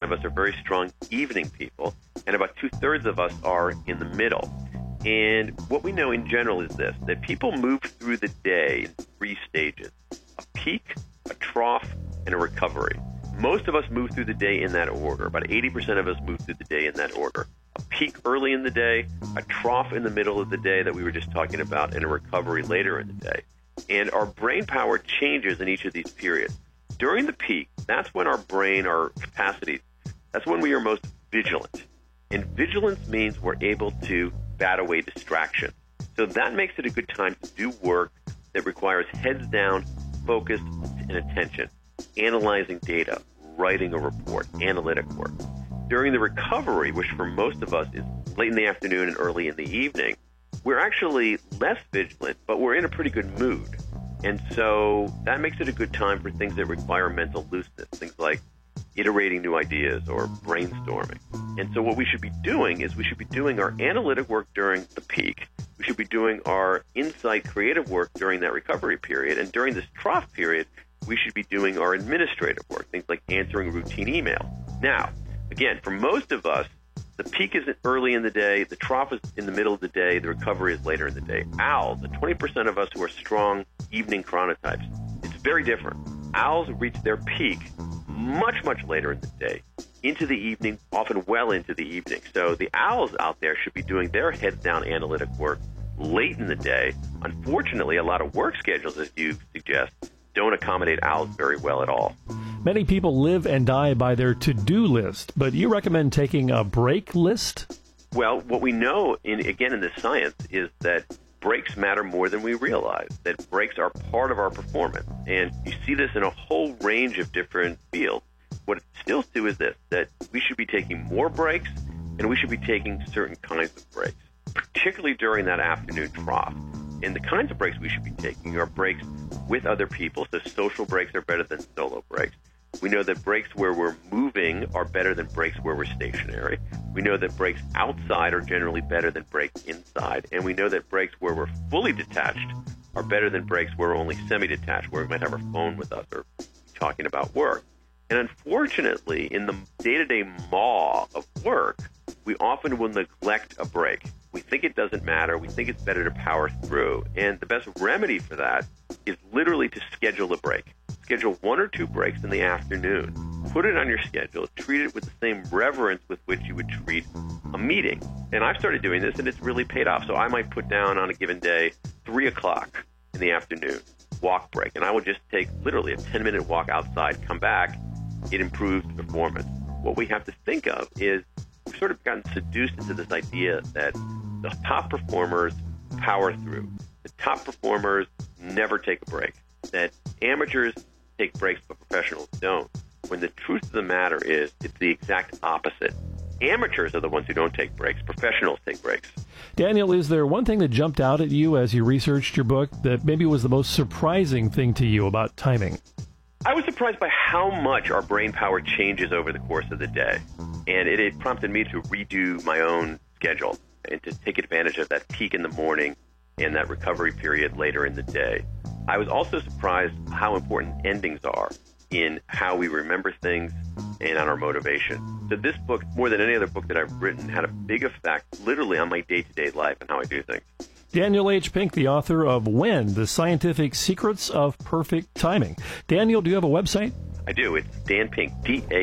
of us are very strong evening people, and about 2/3 of us are in the middle. And what we know in general is this, that people move through the day in 3 stages: a peak, a trough, and a recovery. Most of us move through the day in that order. About 80% of us move through the day in that order. A peak early in the day, a trough in the middle of the day that we were just talking about, and a recovery later in the day. And our brain power changes in each of these periods. During the peak, that's when our brain, our capacities, that's when we are most vigilant. And vigilance means we're able to bat away distraction. So that makes it a good time to do work that requires heads down, focus, and attention. Analyzing data, writing a report, analytic work. During the recovery, which for most of us is late in the afternoon and early in the evening, we're actually less vigilant, but we're in a pretty good mood. And so that makes it a good time for things that require mental looseness, things like iterating new ideas or brainstorming. And so what we should be doing is we should be doing our analytic work during the peak. We should be doing our insight creative work during that recovery period. And during this trough period, we should be doing our administrative work, things like answering routine email. Now, again, for most of us, the peak is early in the day, the trough is in the middle of the day, the recovery is later in the day. Owls, the 20% of us who are strong evening chronotypes, it's very different. Owls reach their peak much, much later in the day, into the evening, often well into the evening. So the owls out there should be doing their heads-down analytic work late in the day. Unfortunately, a lot of work schedules, as you suggest, don't accommodate owls very well at all. Many people live and die by their to-do list, but you recommend taking a break list? Well, what we know, in this science, is that breaks matter more than we realize, that breaks are part of our performance. And you see this in a whole range of different fields. What it stills to is this, that we should be taking more breaks, and we should be taking certain kinds of breaks, particularly during that afternoon trough. And the kinds of breaks we should be taking are breaks with other people, so social breaks are better than solo breaks. We know that breaks where we're moving are better than breaks where we're stationary. We know that breaks outside are generally better than breaks inside. And we know that breaks where we're fully detached are better than breaks where we're only semi-detached, where we might have our phone with us or talking about work. And unfortunately, in the day-to-day maw of work, we often will neglect a break. We think it doesn't matter. We think it's better to power through. And the best remedy for that is literally to schedule a break. Schedule 1 or 2 breaks in the afternoon. Put it on your schedule. Treat it with the same reverence with which you would treat a meeting. And I've started doing this, and it's really paid off. So I might put down on a given day 3 o'clock in the afternoon, walk break. And I will just take literally a 10-minute walk outside, come back. It improves performance. What we have to think of is we've sort of gotten seduced into this idea that the top performers power through. The top performers never take a break. That amateurs take breaks, but professionals don't. When the truth of the matter is, it's the exact opposite. Amateurs are the ones who don't take breaks. Professionals take breaks. Daniel, is there one thing that jumped out at you as you researched your book that maybe was the most surprising thing to you about timing? I was surprised by how much our brain power changes over the course of the day. And it prompted me to redo my own schedule and to take advantage of that peak in the morning and that recovery period later in the day. I was also surprised how important endings are in how we remember things and on our motivation. So this book, more than any other book that I've written, had a big effect literally on my day-to-day life and how I do things. Daniel H. Pink, the author of When, The Scientific Secrets of Perfect Timing. Daniel, do you have a website? I do. It's danpink,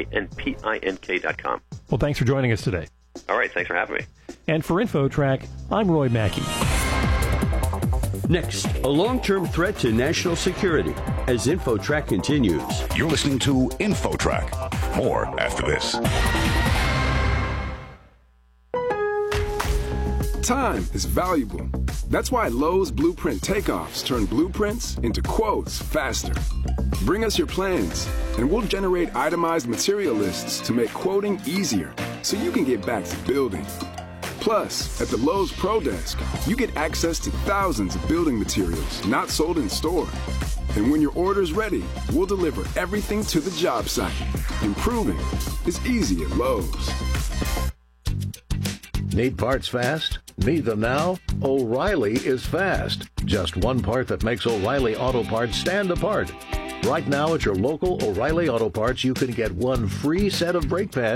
DANPINK.com. Well, thanks for joining us today. All right. Thanks for having me. And for InfoTrack, I'm Roy Mackey. Next, a long-term threat to national security as InfoTrack continues. You're listening to InfoTrack. More after this. Time is valuable. That's why Lowe's Blueprint Takeoffs turn blueprints into quotes faster. Bring us your plans, and we'll generate itemized material lists to make quoting easier so you can get back to building. Plus, at the Lowe's Pro Desk, you get access to thousands of building materials not sold in store. And when your order's ready, we'll deliver everything to the job site. Improving is easy at Lowe's. Need parts fast? Need them now? O'Reilly is fast. Just one part that makes O'Reilly Auto Parts stand apart. Right now at your local O'Reilly Auto Parts, you can get one free set of brake pads